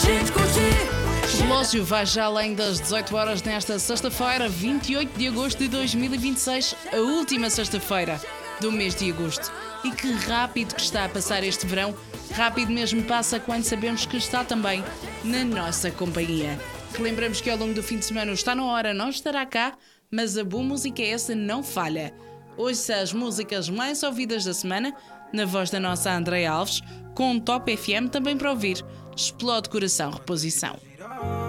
O relógio vai já além das 18 horas nesta sexta-feira, 28 de agosto de 2026, a última sexta-feira do mês de agosto. E que rápido que está a passar este verão, rápido mesmo passa quando sabemos que está também na nossa companhia. Que lembramos que ao longo do fim de semana Está na Hora não estará cá, mas a boa música é essa, não falha. Ouça as músicas mais ouvidas da semana, na voz da nossa Andreia Alves, com um Top FM também para ouvir. Explode Coração Reposição.